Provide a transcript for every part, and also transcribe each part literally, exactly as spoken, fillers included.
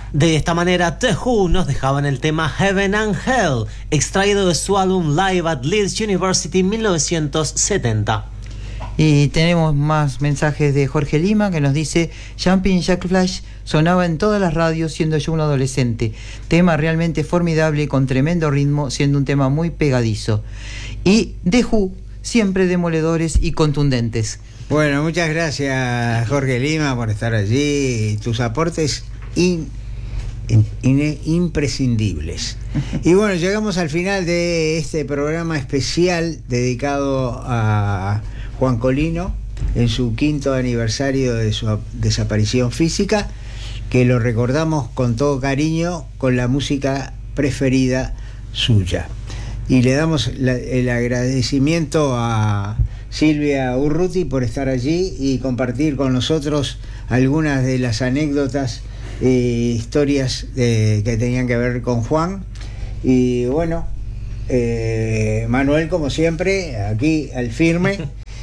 De esta manera, The Who nos dejaban el tema Heaven and Hell, extraído de su álbum Live at Leeds University mil novecientos setenta. Y tenemos más mensajes de Jorge Lima, que nos dice: Jumping Jack Flash sonaba en todas las radios siendo yo un adolescente. Tema realmente formidable, con tremendo ritmo, siendo un tema muy pegadizo. Y The Who, siempre demoledores y contundentes. Bueno, muchas gracias, Jorge Lima, por estar allí. Tus aportes in, in, in, imprescindibles. Y bueno, llegamos al final de este programa especial dedicado a Juan Colino en su quinto aniversario de su desaparición física, que lo recordamos con todo cariño con la música preferida suya. Y le damos la, el agradecimiento a Silvia Urruti por estar allí y compartir con nosotros algunas de las anécdotas e historias eh, que tenían que ver con Juan. Y bueno, eh, Manuel, como siempre, aquí al firme.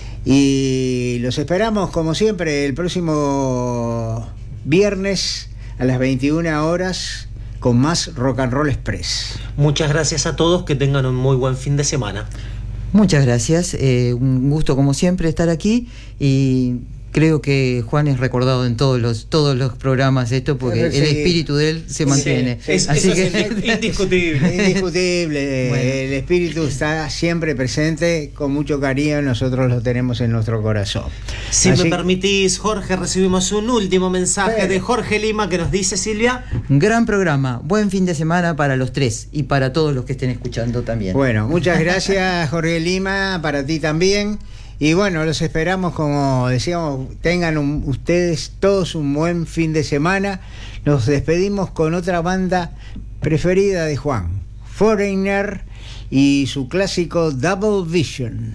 Y los esperamos, como siempre, el próximo viernes a las veintiuna horas con más Rock and Roll Express. Muchas gracias a todos, que tengan un muy buen fin de semana. Muchas gracias, eh, un gusto como siempre estar aquí, y creo que Juan es recordado en todos los todos los programas esto, porque sí, el espíritu de él se mantiene. Sí, sí, así eso que es indiscutible. Indiscutible. Bueno. El espíritu está siempre presente, con mucho cariño, nosotros lo tenemos en nuestro corazón. Si así... me permitís, Jorge, recibimos un último mensaje Pero... de Jorge Lima, que nos dice: Silvia, gran programa, buen fin de semana para los tres y para todos los que estén escuchando también. Bueno, muchas gracias, Jorge Lima, para ti también. Y bueno, los esperamos, como decíamos, tengan un, ustedes todos un buen fin de semana. Nos despedimos con otra banda preferida de Juan, Foreigner, y su clásico Double Vision.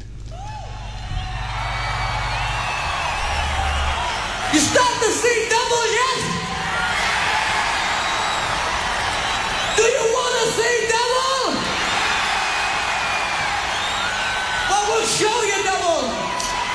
You start to see double yet? Do you